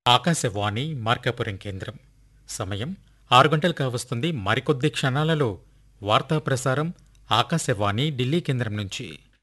ఆకాశవాణి మార్కాపురం కేంద్రం. సమయం 6 గంటలు కావస్తుంది. మరికొద్ది క్షణాలలో వార్తా ప్రసారం ఆకాశవాణి ఢిల్లీ కేంద్రం నుంచి.